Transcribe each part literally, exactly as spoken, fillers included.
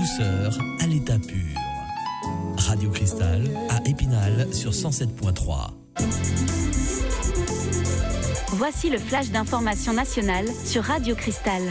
douceur à l'état pur. Radio Cristal à Épinal sur cent sept point trois. Voici le flash d'information nationale sur Radio Cristal.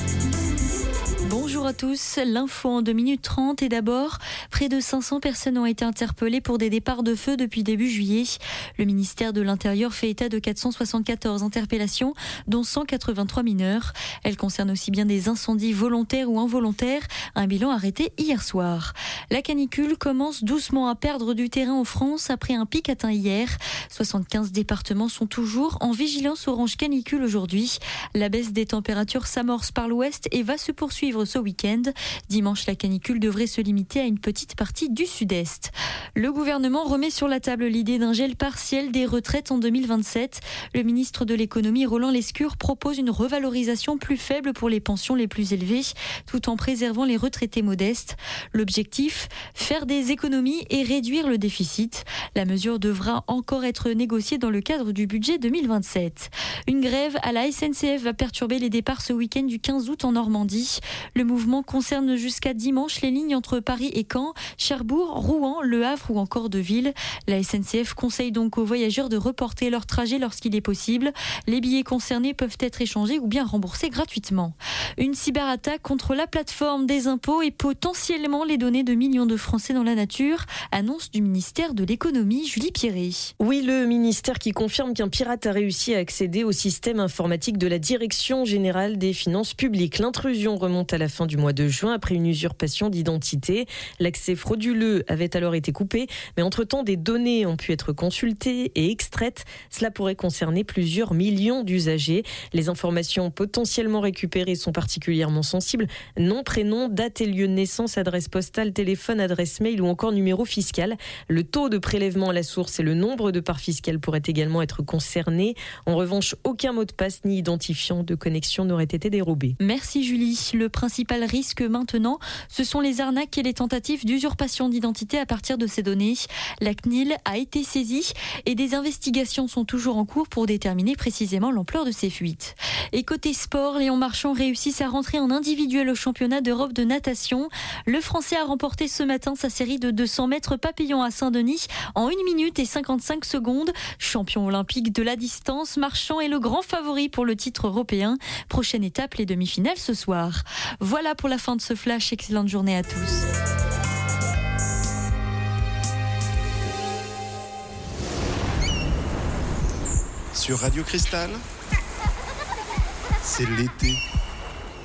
Bonjour à tous, l'info en deux minutes trente et d'abord, près de cinq cents personnes ont été interpellées pour des départs de feu depuis début juillet. Le ministère de l'Intérieur fait état de quatre cent soixante-quatorze interpellations, dont cent quatre-vingt-trois mineurs. Elles concernent aussi bien des incendies volontaires ou involontaires, un bilan arrêté hier soir. La canicule commence doucement à perdre du terrain en France après un pic atteint hier. soixante-quinze départements sont toujours en vigilance orange canicule aujourd'hui. La baisse des températures s'amorce par l'ouest et va se poursuivre ce week-end. Dimanche, la canicule devrait se limiter à une petite partie du sud-est. Le gouvernement remet sur la table l'idée d'un gel partiel des retraites en deux mille vingt-sept. Le ministre de l'économie, Roland Lescure, propose une revalorisation plus faible pour les pensions les plus élevées, tout en préservant les retraités modestes. L'objectif, faire des économies et réduire le déficit. La mesure devra encore être négociée dans le cadre du budget deux mille vingt-sept. Une grève à la S N C F va perturber les départs ce week-end du quinze août en Normandie. Le mouvement concerne jusqu'à dimanche les lignes entre Paris et Caen, Cherbourg, Rouen, Le Havre ou encore Deauville. La S N C F conseille donc aux voyageurs de reporter leur trajet lorsqu'il est possible. Les billets concernés peuvent être échangés ou bien remboursés gratuitement. Une cyberattaque contre la plateforme des impôts et potentiellement les données de millions de Français dans la nature, annonce du ministère de l'économie, Julie Pierret. Oui, le ministère qui confirme qu'un pirate a réussi à accéder au système informatique de la Direction générale des finances publiques. L'intrusion remonte à la fin du mois de juin après une usurpation d'identité. L'accès frauduleux avait alors été coupé, mais entre-temps, des données ont pu être consultées et extraites. Cela pourrait concerner plusieurs millions d'usagers. Les informations potentiellement récupérées sont particulièrement sensibles. Nom, prénom, date et lieu de naissance, adresse postale, téléphone, adresse mail ou encore numéro fiscal. Le taux de prélèvement à la source et le nombre de parts fiscales pourraient également être concernés. En revanche, aucun mot de passe ni identifiant de connexion n'aurait été dérobé. Merci Julie. Le principal risque maintenant, ce sont les arnaques et les tentatives d'usurpation d'identité à partir de ces données. La C N I L a été saisie et des investigations sont toujours en cours pour déterminer précisément l'ampleur de ces fuites. Et côté sport, Léon Marchand réussit sa rentrée en individuel au championnat d'Europe de natation. Le Français a remporté ce matin sa série de deux cents mètres papillon à Saint-Denis en une minute et cinquante-cinq secondes. Champion olympique de la distance, Marchand est le grand favori pour le titre européen. Prochaine étape, les demi-finales ce soir. Voilà pour la fin de ce flash. Excellente journée à tous. Sur Radio Cristal, c'est l'été.